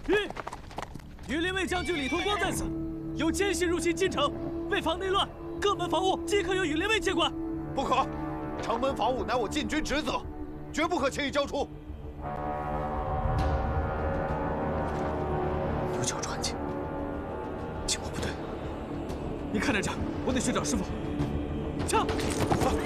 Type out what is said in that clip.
羽林卫将军李同光在此，有奸细入侵京城，为防内乱，各门防务皆可由羽林卫接管。 不可，城门防务乃我禁军职责，绝不可轻易交出。 有脚传进，情况不对。你看着这，我得去找师傅。撤！